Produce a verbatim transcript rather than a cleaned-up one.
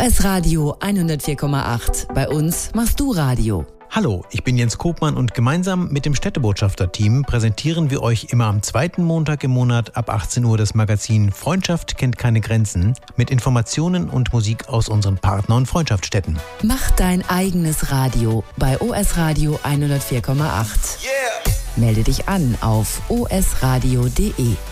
S Radio hundertvier Komma acht. Bei uns machst du Radio. Hallo, ich bin Jens Kopmann und gemeinsam mit dem Städtebotschafter-Team präsentieren wir euch immer am zweiten Montag im Monat ab achtzehn Uhr das Magazin Freundschaft kennt keine Grenzen mit Informationen und Musik aus unseren Partner- und Freundschaftsstädten. Mach dein eigenes Radio bei O S Radio hundertvier Komma acht. Yeah. Melde dich an auf o s radio punkt d e.